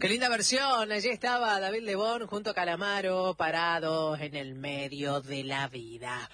Qué linda versión. Allí estaba David Lebón junto a Calamaro, parados en el medio de la vida.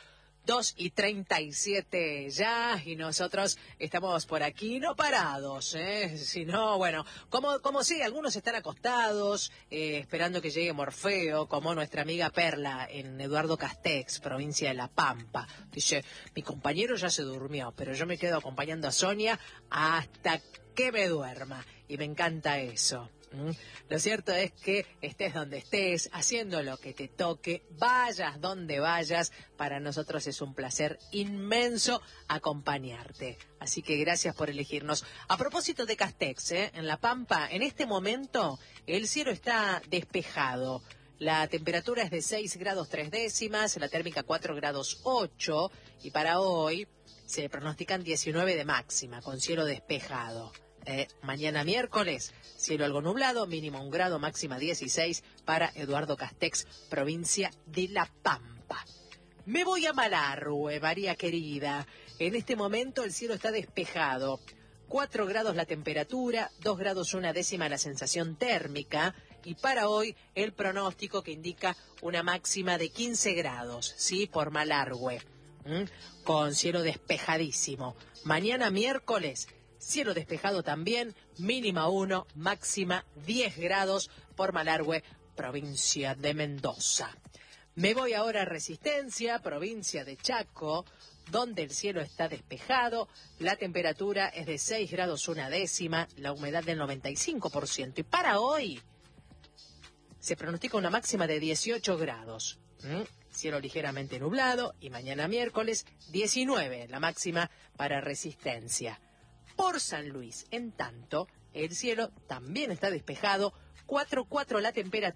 2:37 ya, y nosotros estamos por aquí, no parados, sino, bueno, como sí, algunos están acostados, esperando que llegue Morfeo, como nuestra amiga Perla en Eduardo Castex, provincia de La Pampa. Dice, mi compañero ya se durmió, pero yo me quedo acompañando a Sonia hasta que me duerma, y me encanta eso. Lo cierto es que estés donde estés, haciendo lo que te toque, vayas donde vayas, para nosotros es un placer inmenso acompañarte. Así que gracias por elegirnos. A propósito de Castex, en La Pampa, en este momento el cielo está despejado. La temperatura es de 6 grados 3 décimas, la térmica 4 grados 8, y para hoy se pronostican 19 de máxima, con cielo despejado. Mañana miércoles, cielo algo nublado, mínimo 1 grado, máxima 16 para Eduardo Castex, provincia de La Pampa. Me voy a Malargüe, María querida. En este momento el cielo está despejado. 4 grados la temperatura, 2 grados 1 décima la sensación térmica, y para hoy el pronóstico que indica una máxima de 15 grados, ¿sí? Por Malargüe, con cielo despejadísimo. Mañana miércoles, cielo despejado también, mínima 1, máxima 10 grados por Malargüe, provincia de Mendoza. Me voy ahora a Resistencia, provincia de Chaco, donde el cielo está despejado, la temperatura es de 6 grados 1 décima, la humedad del 95%. Y para hoy se pronostica una máxima de 18 grados. Cielo ligeramente nublado, y mañana miércoles 19, la máxima para Resistencia. Por San Luis, en tanto, el cielo también está despejado, 4,4 la temperatura.